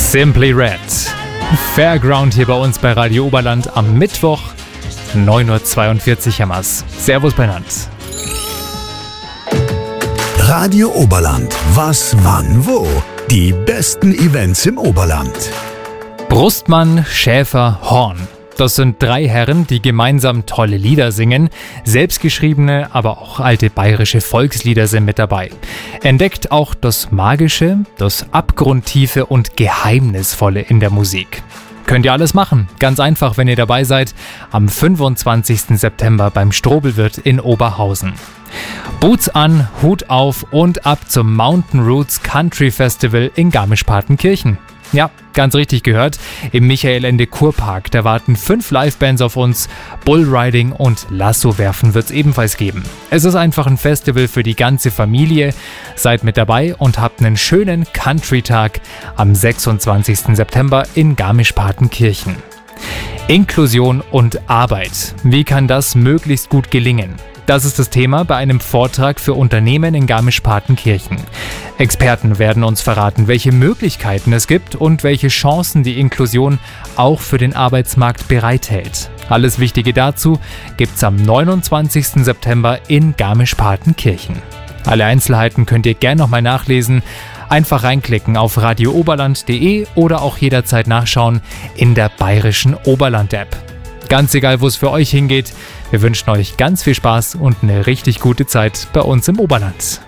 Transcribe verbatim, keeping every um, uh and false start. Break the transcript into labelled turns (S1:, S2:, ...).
S1: Simply Red. Fairground hier bei uns bei Radio Oberland am Mittwoch, neun Uhr zweiundvierzig hammers. Servus benannt.
S2: Radio Oberland. Was, wann, wo? Die besten Events im Oberland.
S1: Brustmann, Schäfer, Horn. Das sind drei Herren, die gemeinsam tolle Lieder singen. Selbstgeschriebene, aber auch alte bayerische Volkslieder sind mit dabei. Entdeckt auch das Magische, das Abgrundtiefe und Geheimnisvolle in der Musik. Könnt ihr alles machen. Ganz einfach, wenn ihr dabei seid, am fünfundzwanzigsten September beim Strobelwirt in Oberhausen. Boots an, Hut auf und ab zum Mountain Roots Country Festival in Garmisch-Partenkirchen. Ja, ganz richtig gehört. Im Michael-Ende-Kurpark, da warten fünf Livebands auf uns. Bullriding und Lasso-Werfen wird es ebenfalls geben. Es ist einfach ein Festival für die ganze Familie. Seid mit dabei und habt einen schönen Country-Tag am sechsundzwanzigsten September in Garmisch-Partenkirchen. Inklusion und Arbeit. Wie kann das möglichst gut gelingen? Das ist das Thema bei einem Vortrag für Unternehmen in Garmisch-Partenkirchen. Experten werden uns verraten, welche Möglichkeiten es gibt und welche Chancen die Inklusion auch für den Arbeitsmarkt bereithält. Alles Wichtige dazu gibt's am neunundzwanzigsten September in Garmisch-Partenkirchen. Alle Einzelheiten könnt ihr gerne nochmal nachlesen. Einfach reinklicken auf radio oberland punkt de oder auch jederzeit nachschauen in der bayerischen Oberland-App. Ganz egal, wo es für euch hingeht, wir wünschen euch ganz viel Spaß und eine richtig gute Zeit bei uns im Oberland.